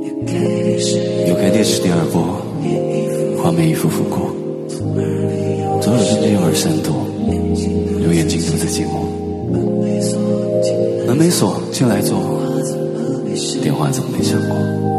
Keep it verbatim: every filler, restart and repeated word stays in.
扭开电视第二播，画面一幅幅过，总有人没有耳闪躲，有眼睛独自寂寞。门没锁，进来坐，电话怎么没响过？